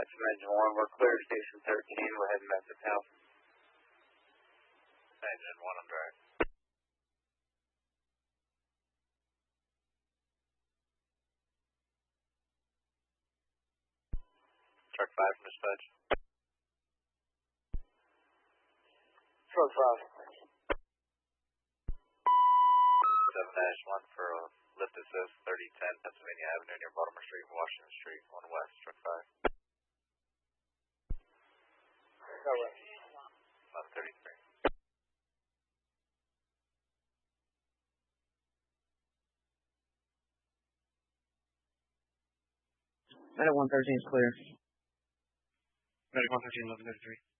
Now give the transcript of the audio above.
from engine 1, we're clear, station 13, we're heading back to town. Engine 1 on drive. Truck 5 from dispatch. Truck 5. 7-1 for lift assist, 3010 Pennsylvania Avenue near Baltimore Street, Washington Street, 1 west, truck 5. Go west. 1133. Medic 113 is clear. Medic 113, 1133.